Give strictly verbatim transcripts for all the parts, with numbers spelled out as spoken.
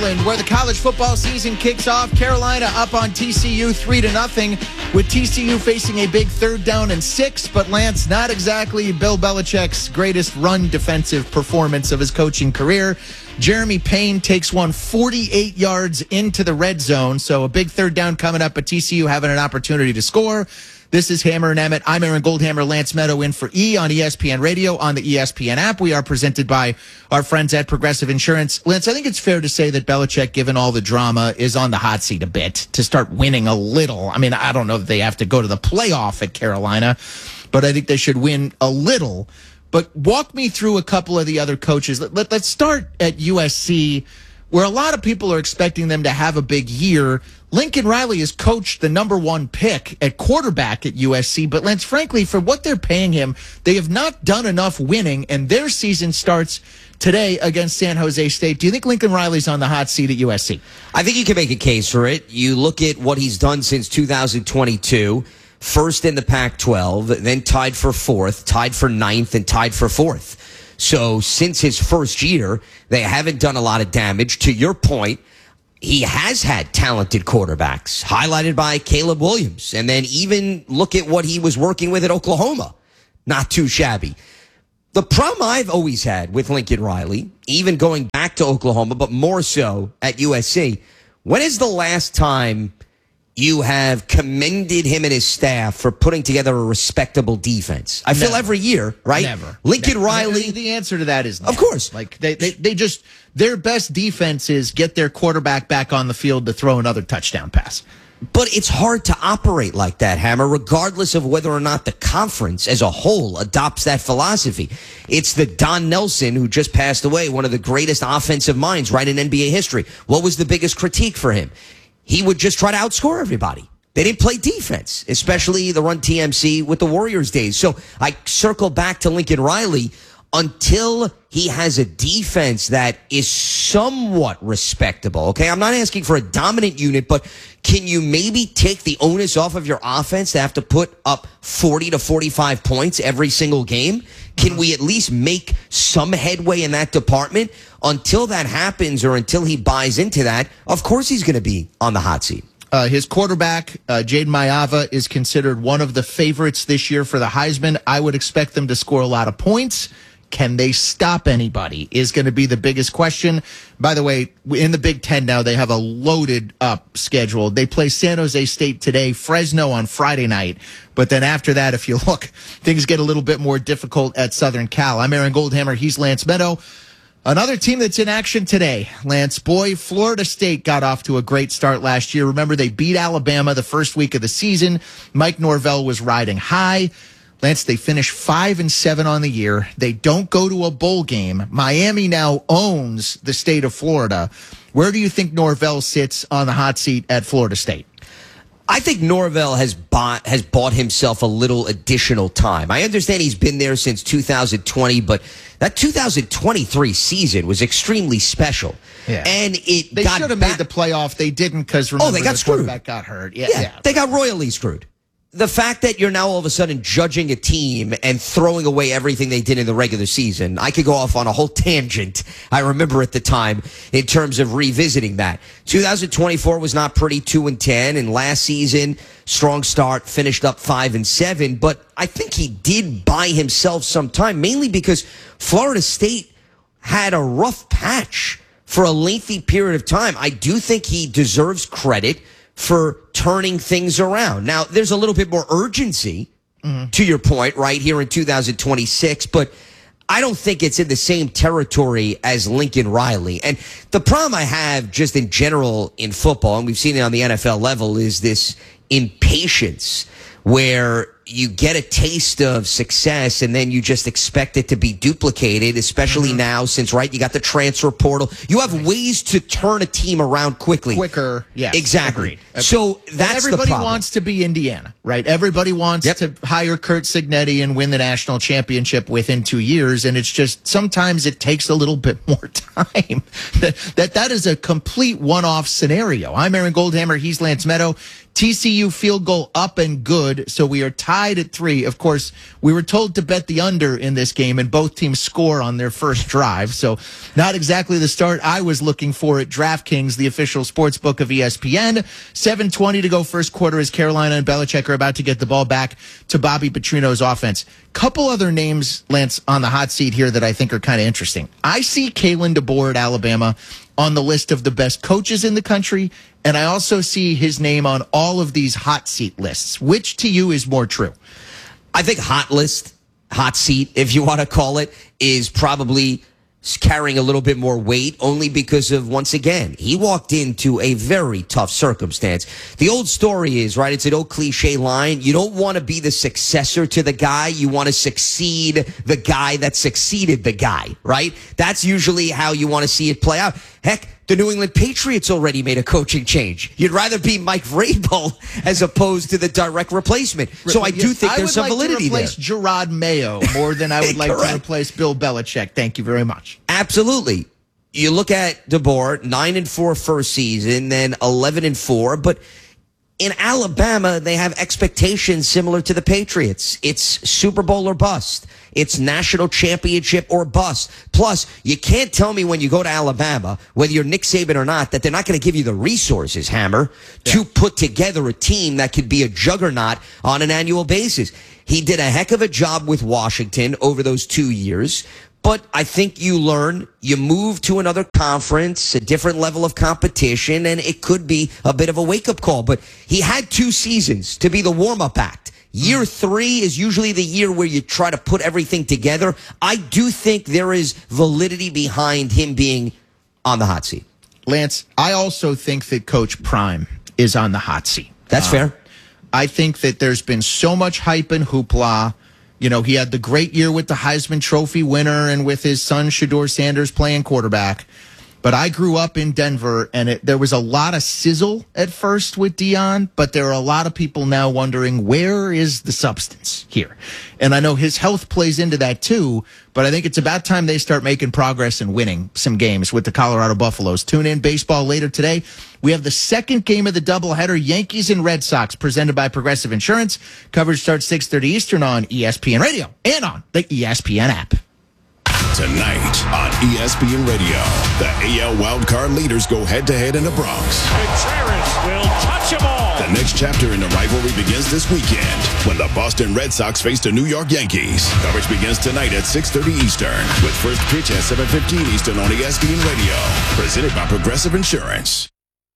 Maryland, where the college football season kicks off. Carolina up on T C U three to nothing, with T C U facing a big third down and six. But Lance, not exactly Bill Belichick's greatest run defensive performance of his coaching career. Jeremy Payne takes one forty-eight yards into the red zone. So a big third down coming up, but T C U having an opportunity to score. This is Hammer and Emmett. I'm Aaron Goldhammer, Lance Meadow in for E on E S P N Radio, on the E S P N app. We are presented by our friends at Progressive Insurance. Lance, I think it's fair to say that Belichick, given all the drama, is on the hot seat a bit to start winning a little. I mean, I don't know that they have to go to the playoff at Carolina, but I think they should win a little. But walk me through a couple of the other coaches. Let, let, let's start at U S C, where a lot of people are expecting them to have a big year. Lincoln Riley has coached the number one pick at quarterback at U S C, but Lance, frankly, for what they're paying him, they have not done enough winning, and their season starts today against San Jose State. Do you think Lincoln Riley's on the hot seat at U S C? I think you can make a case for it. You look at what he's done since two thousand twenty-two, first in the Pac twelve, then tied for fourth, tied for ninth, and tied for fourth. So since his first year, they haven't done a lot of damage. To your point, he has had talented quarterbacks, highlighted by Caleb Williams. And then even look at what he was working with at Oklahoma. Not too shabby. The problem I've always had with Lincoln Riley, even going back to Oklahoma, but more so at U S C, when is the last time you have commended him and his staff for putting together a respectable defense? I feel Never. every year, right? Never. Lincoln Never. Riley. The answer to that is never. Of course. Like they, they, they just, their best defense is get their quarterback back on the field to throw another touchdown pass. But it's hard to operate like that, Hammer, regardless of whether or not the conference as a whole adopts that philosophy. It's the Don Nelson, who just passed away, one of the greatest offensive minds right in N B A history. What was the biggest critique for him? He would just try to outscore everybody. They didn't play defense, especially the run T M C with the Warriors days. So I circle back to Lincoln Riley. Until he has a defense that is somewhat respectable, okay? I'm not asking for a dominant unit, but can you maybe take the onus off of your offense to have to put up forty to forty-five points every single game? Can we at least make some headway in that department? Until that happens, or until he buys into that, of course he's going to be on the hot seat. Uh, his quarterback, uh, Jaden Mayava, is considered one of the favorites this year for the Heisman. I would expect them to score a lot of points. Can they stop anybody is going to be the biggest question. By the way, in the Big Ten now, they have a loaded up schedule. They play San Jose State today, Fresno on Friday night. But then after that, if you look, things get a little bit more difficult at Southern Cal. I'm Aaron Goldhammer. He's Lance Meadow. Another team that's in action today, Lance. Boy, Florida State got off to a great start last year. Remember, they beat Alabama the first week of the season. Mike Norvell was riding high. Lance, they finished five and seven on the year. They don't go to a bowl game. Miami now owns the state of Florida. Where do you think Norvell sits on the hot seat at Florida State? I think Norvell has bought has bought himself a little additional time. I understand he's been there since two thousand twenty, but that two thousand twenty-three season was extremely special. Yeah. And it They got should have back- made the playoff. They didn't because remember Oh, they got the screwed. quarterback got hurt. Yeah, Yeah, yeah. they got royally screwed. The fact that you're now all of a sudden judging a team and throwing away everything they did in the regular season, I could go off on a whole tangent, I remember at the time, in terms of revisiting that. two thousand twenty-four was not pretty, two and ten, and last season, strong start, finished up five and seven, but I think he did buy himself some time, mainly because Florida State had a rough patch for a lengthy period of time. I do think he deserves credit for turning things around. Now, there's a little bit more urgency, mm-hmm. to your point, right here in two thousand twenty-six, but I don't think it's in the same territory as Lincoln Riley. And the problem I have just in general in football, and we've seen it on the N F L level, is this impatience where you get a taste of success and then you just expect it to be duplicated, especially mm-hmm. now since, right, you got the transfer portal. You have right. ways to turn a team around quickly. Quicker, yes. Exactly. Agreed. Agreed. So that's everybody the problem. wants to be Indiana, right? Everybody wants yep. to hire Kurt Signetti and win the national championship within two years, and it's just sometimes it takes a little bit more time. that, that That is a complete one-off scenario. I'm Aaron Goldhammer. He's Lance Meadow. T C U field goal up and good, so we are tied at three. Of course, we were told to bet the under in this game, and both teams score on their first drive, so not exactly the start I was looking for at DraftKings, the official sports book of E S P N. seven twenty to go first quarter as Carolina and Belichick are about to get the ball back to Bobby Petrino's offense. Couple other names, Lance, on the hot seat here that I think are kind of interesting. I see Kalen DeBoer at Alabama on the list of the best coaches in the country, and I also see his name on all of these hot seat lists. Which to you is more true? I think hot list, hot seat, if you want to call it, is probably carrying a little bit more weight, only because of, once again, he walked into a very tough circumstance. The old story is, right, it's an old cliche line, you don't want to be the successor to the guy, you want to succeed the guy that succeeded the guy, right? That's usually how you want to see it play out. Heck, the New England Patriots already made a coaching change. You'd rather be Mike Vrabel as opposed to the direct replacement. So I do think I there's some like validity there. I would like to replace Gerard Mayo more than I would like to replace Bill Belichick. Thank you very much. Absolutely. You look at DeBoer, nine and four first season, then eleven and four, but in Alabama, they have expectations similar to the Patriots. It's Super Bowl or bust. It's national championship or bust. Plus, you can't tell me when you go to Alabama, whether you're Nick Saban or not, that they're not going to give you the resources, Hammer, yeah. to put together a team that could be a juggernaut on an annual basis. He did a heck of a job with Washington over those two years. But I think you learn, you move to another conference, a different level of competition, and it could be a bit of a wake-up call. But he had two seasons to be the warm-up act. Year three is usually the year where you try to put everything together. I do think there is validity behind him being on the hot seat. Lance, I also think that Coach Prime is on the hot seat. That's uh, fair. I think that there's been so much hype and hoopla. You know, he had the great year with the Heisman Trophy winner and with his son Shedeur Sanders playing quarterback. But I grew up in Denver, and it, there was a lot of sizzle at first with Deion, but there are a lot of people now wondering, where is the substance here? And I know his health plays into that too, but I think it's about time they start making progress and winning some games with the Colorado Buffaloes. Tune in, baseball later today. We have the second game of the doubleheader, Yankees and Red Sox, presented by Progressive Insurance. Coverage starts six thirty Eastern on E S P N Radio and on the E S P N app. Tonight on E S P N Radio, the A L wildcard leaders go head-to-head in the Bronx. Contreras will touch them all. The next chapter in the rivalry begins this weekend when the Boston Red Sox face the New York Yankees. Coverage begins tonight at six thirty Eastern with first pitch at seven fifteen Eastern on E S P N Radio. Presented by Progressive Insurance.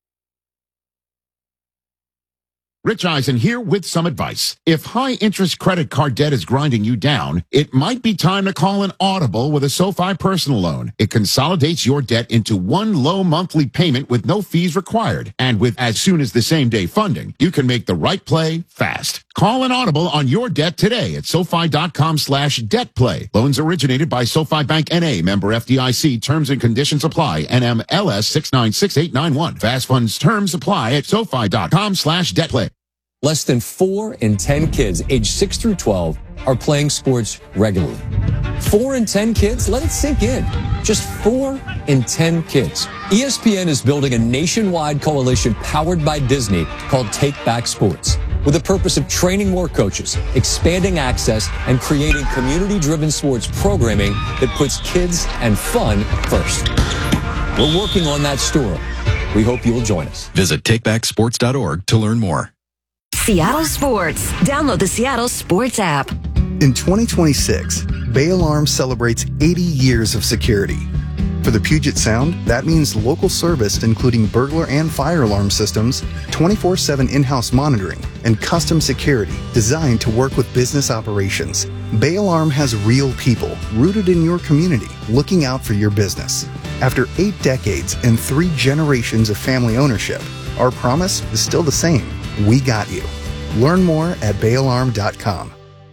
Rich Eisen here with some advice. If high-interest credit card debt is grinding you down, it might be time to call an Audible with a SoFi personal loan. It consolidates your debt into one low monthly payment with no fees required. And with as soon as the same-day funding, you can make the right play fast. Call an Audible on your debt today at SoFi.com slash debt play. Loans originated by SoFi Bank N A, member F D I C. Terms and conditions apply. N M L S six nine six eight nine one. Fast funds terms apply at SoFi.com slash debt play. Less than four in ten kids aged six through twelve are playing sports regularly. Four in ten kids? Let it sink in. Just four in ten kids. E S P N is building a nationwide coalition powered by Disney called Take Back Sports, with the purpose of training more coaches, expanding access, and creating community-driven sports programming that puts kids and fun first. We're working on that story. We hope you'll join us. Visit take back sports dot org to learn more. Seattle Sports. Download the Seattle Sports app. In twenty twenty-six, Bay Alarm celebrates eighty years of security. For the Puget Sound, that means local service including burglar and fire alarm systems, twenty-four seven in-house monitoring, and custom security designed to work with business operations. Bay Alarm has real people rooted in your community looking out for your business. After eight decades and three generations of family ownership, our promise is still the same. We got you. Learn more at bay alarm dot com.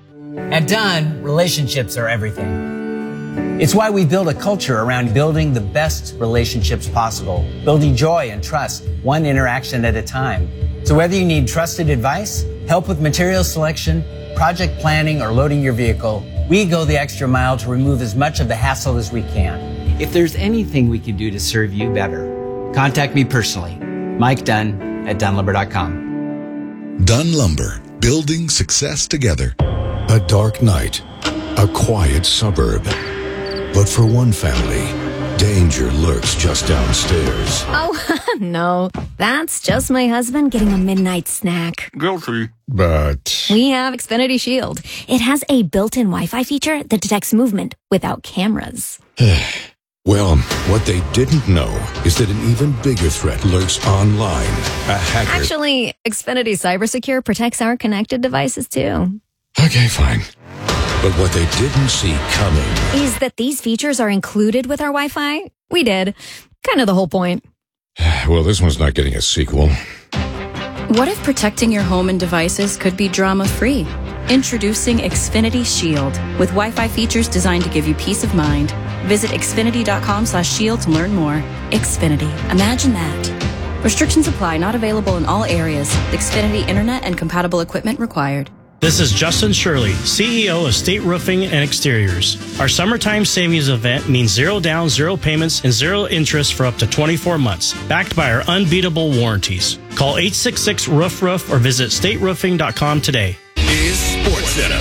At Dunn, relationships are everything. It's why we build a culture around building the best relationships possible, building joy and trust, one interaction at a time. So whether you need trusted advice, help with material selection, project planning, or loading your vehicle, we go the extra mile to remove as much of the hassle as we can. If there's anything we can do to serve you better, contact me personally, Mike Dunn at dunn lumber dot com. Dunn Lumber, building success together. A dark night, a quiet suburb. But for one family, danger lurks just downstairs. Oh, no. That's just my husband getting a midnight snack. Guilty. But We have Xfinity Shield. It has a built-in Wi-Fi feature that detects movement without cameras. well, what they didn't know is that an even bigger threat lurks online. A hacker. Actually, Xfinity CyberSecure protects our connected devices, too. Okay, fine. But what they didn't see coming is that these features are included with our Wi-Fi. We did. Kind of the whole point. Well, this one's not getting a sequel. What if protecting your home and devices could be drama-free? Introducing Xfinity Shield with Wi-Fi features designed to give you peace of mind. Visit xfinity.com slash shield to learn more. Xfinity. Imagine that. Restrictions apply. Not available in all areas. Xfinity Internet and compatible equipment required. This is Justin Shirley, C E O of State Roofing and Exteriors. Our summertime savings event means zero down, zero payments, and zero interest for up to twenty-four months, backed by our unbeatable warranties. Call eight six six, roof roof or visit state roofing dot com today. Is Sports Center.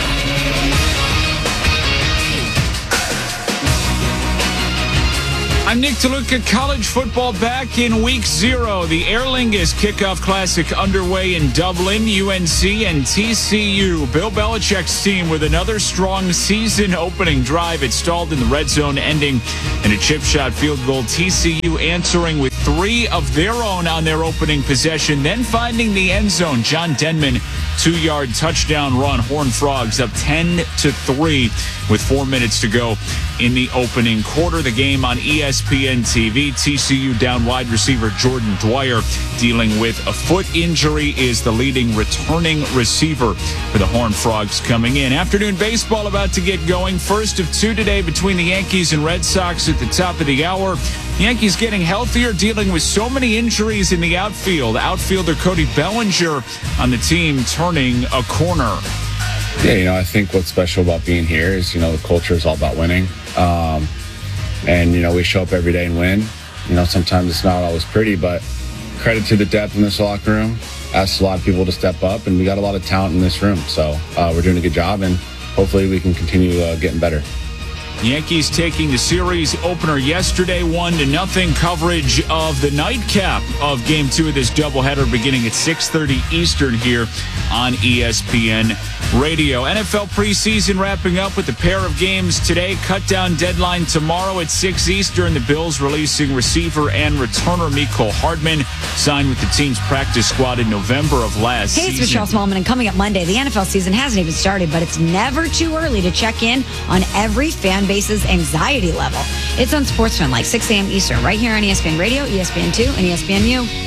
I'm Nick DeLuca. College football back in week zero. The Aer Lingus Kickoff Classic underway in Dublin. U N C and T C U. Bill Belichick's team with another strong season opening drive. It stalled in the red zone, ending in a chip shot field goal. T C U answering with three of their own on their opening possession, then finding the end zone. John Denman, two-yard touchdown run. Horned Frogs up ten to three with four minutes to go in the opening quarter. The game on E S P N T V. T C U down wide receiver Jordan Dwyer dealing with a foot injury, is the leading returning receiver for the Horned Frogs coming in. Afternoon baseball about to get going. First of two today between the Yankees and Red Sox at the top of the hour. Yankees getting healthier, dealing with so many injuries in the outfield. Outfielder Cody Bellinger on the team turning a corner. Yeah, you know, I think what's special about being here is, you know, the culture is all about winning. Um, and, you know, we show up every day and win. You know, sometimes it's not always pretty, but credit to the depth in this locker room. Asks a lot of people to step up, and we got a lot of talent in this room. So uh, we're doing a good job, and hopefully we can continue uh, getting better. Yankees taking the series opener yesterday, one to nothing. Coverage of the nightcap of Game Two of this doubleheader beginning at six thirty Eastern here on E S P N Radio. N F L preseason wrapping up with a pair of games today. Cut down deadline tomorrow at six Eastern. The Bills releasing receiver and returner Mecole Hardman, signed with the team's practice squad in November of last hey, season. Hey, it's Michelle Smallman, and coming up Monday, the N F L season hasn't even started, but it's never too early to check in on every fan base's anxiety level. It's on SportsFan, like six a.m. Eastern, right here on E S P N Radio, E S P N two, and E S P N U.